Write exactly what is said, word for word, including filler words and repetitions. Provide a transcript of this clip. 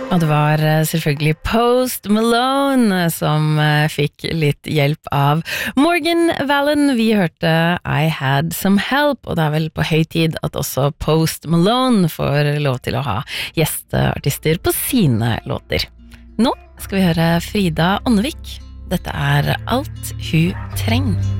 Og det var selvfølgelig Post Malone som fikk litt hjelp av Morgan Wallen. Vi hørte I Had Some Help, og det er vel på høy tid at også Post Malone får lov til å ha gjesteartister på sine låter. Nå skal vi høre Frida Ånnevik. Dette er Alt hun trenger.